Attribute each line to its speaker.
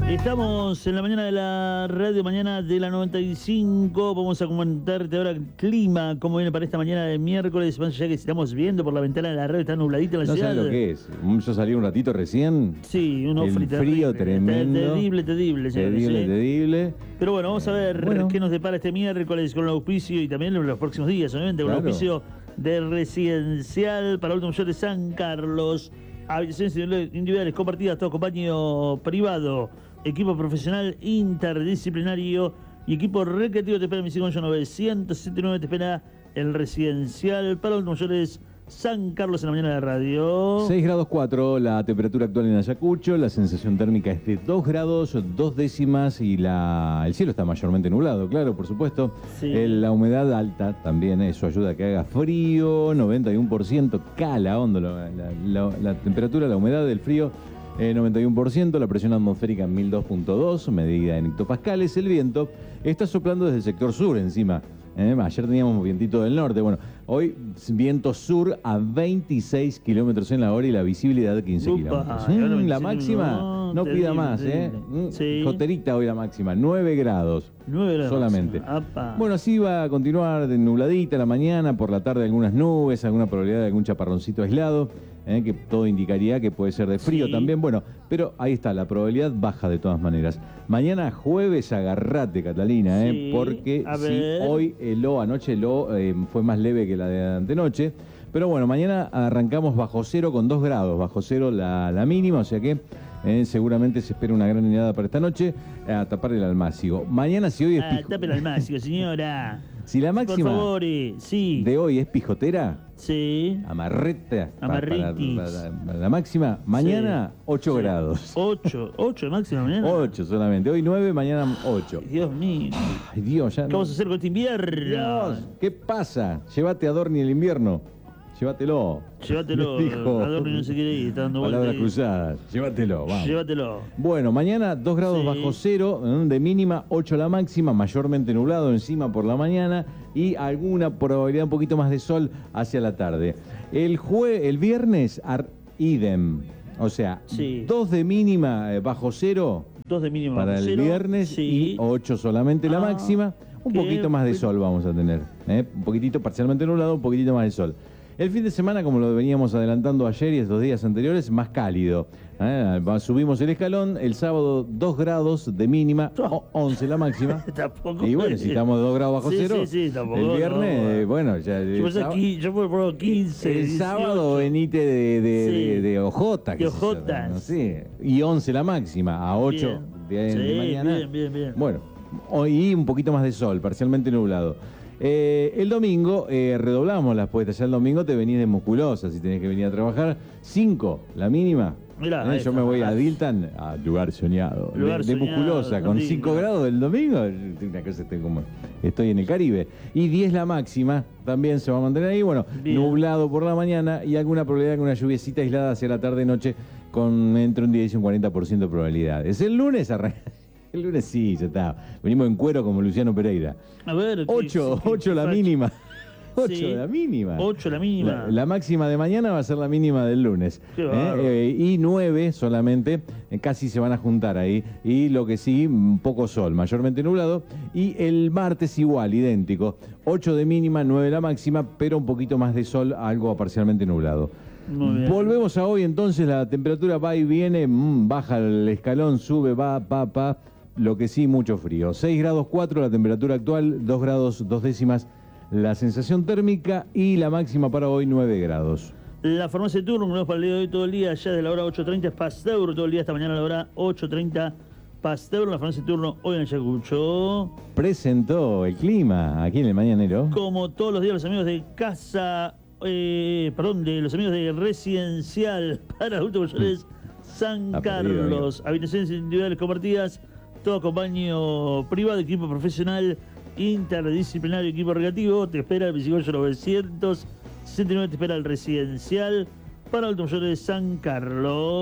Speaker 1: Estamos en la mañana de la radio, mañana de la 95. Vamos a comentarte ahora el clima, cómo viene para esta mañana de miércoles. Más allá que estamos viendo por la ventana de la radio, está nubladita la ciudad.
Speaker 2: ¿No sabes lo que es? Yo salí un ratito recién.
Speaker 1: Sí, un
Speaker 2: El frío tremendo.
Speaker 1: Terrible, señores.
Speaker 2: Terrible.
Speaker 1: Pero bueno, vamos a ver qué nos depara este miércoles con el auspicio y también en los próximos días, obviamente, con el auspicio de Residencial para Adultos Mayores San Carlos. Habitaciones individuales compartidas, todo con baño privado, equipo profesional interdisciplinario y equipo recreativo. Te espera mi 969, te espera el Residencial para Adultos Mayores San Carlos en la mañana de radio.
Speaker 2: 6 grados 4, la temperatura actual en Ayacucho, la sensación térmica es de 2 grados 2 décimas y el cielo está mayormente nublado, claro, por supuesto.
Speaker 1: Sí.
Speaker 2: La humedad alta también, eso ayuda a que haga frío, 91%, cala hondo la temperatura, la humedad del frío. 91%, la presión atmosférica en 1002.2, medida en hectopascales. El viento está soplando desde el sector sur encima. Ayer teníamos vientito del norte. Bueno, hoy viento sur a 26 kilómetros en la hora y la visibilidad 15 kilómetros. La máxima no pida más,
Speaker 1: Sí.
Speaker 2: Joterita hoy la máxima, 9 grados.
Speaker 1: 9 grados
Speaker 2: solamente. Bueno, así va a continuar de nubladita la mañana, por la tarde algunas nubes, alguna probabilidad de algún chaparroncito aislado, que todo indicaría que puede ser de frío también. Bueno, pero ahí está, la probabilidad baja de todas maneras. Mañana jueves agarrate, Catalina, porque si hoy anoche fue más leve que la de antenoche. Pero bueno, mañana arrancamos bajo cero con 2 grados, bajo cero la mínima, o sea que seguramente se espera una gran helada para esta noche, a tapar el almácigo. Mañana, si hoy es
Speaker 1: tape el almácigo, señora.
Speaker 2: Si la máxima
Speaker 1: por favor,
Speaker 2: de hoy es pijotera, amarrete para la máxima, mañana 8 grados.
Speaker 1: 8 de máxima mañana.
Speaker 2: 8 solamente, hoy 9, mañana 8.
Speaker 1: Dios mío.
Speaker 2: Ay, Dios, ya
Speaker 1: ¿Qué vamos a hacer con este invierno?
Speaker 2: Dios, ¿qué pasa? Llévate a Dorni el invierno. Llévatelo.
Speaker 1: Adorni no se quiere ir, está dando vueltas.
Speaker 2: Palabras cruzadas. Llévatelo, vamos.
Speaker 1: Llévatelo.
Speaker 2: Bueno, mañana 2 grados bajo cero, de mínima, 8 la máxima, mayormente nublado encima por la mañana y alguna probabilidad un poquito más de sol hacia la tarde. El viernes, idem. O sea, 2 de mínima bajo cero.
Speaker 1: 2 de mínima
Speaker 2: para
Speaker 1: bajo
Speaker 2: el
Speaker 1: cero.
Speaker 2: Viernes y 8 solamente la máxima. Un poquito más de sol vamos a tener. Un poquitito parcialmente nublado, un poquitito más de sol. El fin de semana, como lo veníamos adelantando ayer y estos días anteriores, más cálido. Subimos el escalón, el sábado 2 grados de mínima, 11 la máxima.
Speaker 1: Tampoco.
Speaker 2: Y bueno, si estamos 2 grados bajo cero,
Speaker 1: tampoco,
Speaker 2: el viernes, bueno, ya...
Speaker 1: Yo por 15.
Speaker 2: El sábado venite de ojotas.
Speaker 1: De ojotas.
Speaker 2: No sé, y 11 la máxima, a 8 de mañana.
Speaker 1: Bien.
Speaker 2: Bueno, hoy un poquito más de sol, parcialmente nublado. El domingo redoblamos las puestas. Ya el domingo te venís de musculosa si tenés que venir a trabajar. 5, la mínima.
Speaker 1: Mirá,
Speaker 2: yo me voy a Diltan, a lugar soñado. De musculosa, con 5 grados el domingo. Una cosa, estoy en el Caribe. Y 10 la máxima, también se va a mantener ahí. Bueno, nublado por la mañana y alguna probabilidad de una lluviecita aislada hacia la tarde-noche con entre un 10 y un 40% de probabilidades. El lunes arranca. El lunes sí, ya está. Venimos en cuero como Luciano Pereira.
Speaker 1: A ver,
Speaker 2: 8 la mínima. 8 la mínima.
Speaker 1: 8 la mínima.
Speaker 2: La máxima de mañana va a ser la mínima del lunes. Y 9 solamente, casi se van a juntar ahí. Y lo que sí, un poco sol, mayormente nublado. Y el martes igual, idéntico. 8 de mínima, 9 la máxima, pero un poquito más de sol, algo parcialmente nublado. Volvemos a hoy, entonces la temperatura va y viene, baja el escalón, sube, va. Lo que sí, mucho frío. 6 grados 4 la temperatura actual, 2 grados 2 décimas la sensación térmica y la máxima para hoy 9 grados.
Speaker 1: La farmacia de turno, que para el día de hoy todo el día, ya de la hora 8:30 es Pasteur, todo el día hasta mañana a la hora 8:30 Pasteur, la farmacia de turno hoy en Ayacucho.
Speaker 2: Presentó el clima aquí en el Mañanero.
Speaker 1: Como todos los días los amigos de de los amigos de Residencial para Adultos Mayores San Carlos. Habitaciones individuales compartidas, todo con baño privado, equipo profesional, interdisciplinario, equipo recreativo. Te espera el Bicicollo 969, te espera el Residencial para Adultos Mayores San Carlos.